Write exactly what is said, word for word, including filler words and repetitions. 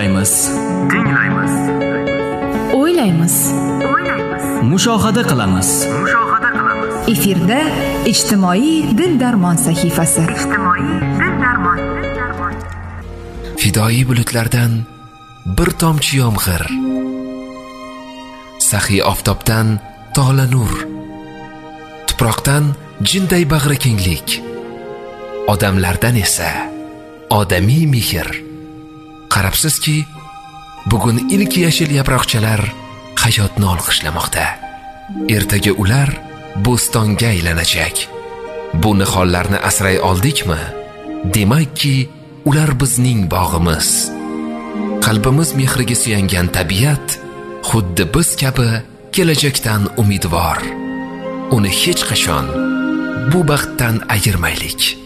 Tinglaymiz. Tinglaymiz. O'ylaymiz. O'ylaymiz. Mushohada qilamiz. Mushohada qilamiz. Efirda ijtimoiy dil darmon sahifasi. Ijtimoiy dil darmon. Fidoyi bulutlardan bir tomchi yomg'ir, saxiy oftobdan tola nur, tuproqdan jinday bag'ri kenglik, odamlardan esa odamiy mehr. Qarabsizki, bugun ilk yashil yaproqchalar hayotni olqishlamoqda. Ertaga ular bo'stonga aylanajak. Bu nihollarni asray oldikmi? Demakki, ular bizning bog'imiz. Qalbimiz mehriga suyangan tabiat xuddi biz kabi kelajakdan umidvor. Uni hech qachon bu baxtdan ayirmaylik.